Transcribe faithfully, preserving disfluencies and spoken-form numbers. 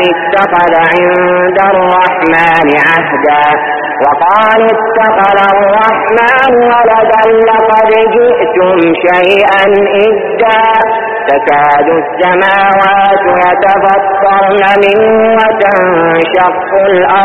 اتخذ عند الرحمن عهدا وقال اتخذ الرحمن ولدا لقد جئتم شيئا إدا تكاد السماوات يتفطرن منه وتنشق الأرض